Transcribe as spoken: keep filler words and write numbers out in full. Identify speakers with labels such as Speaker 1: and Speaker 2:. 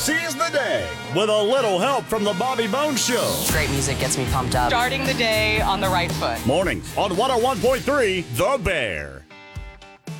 Speaker 1: Seize the day with a little help from the Bobby Bones Show.
Speaker 2: Great music gets me pumped up.
Speaker 3: Starting the day on the right foot.
Speaker 1: Mornings on one oh one point three The Bear.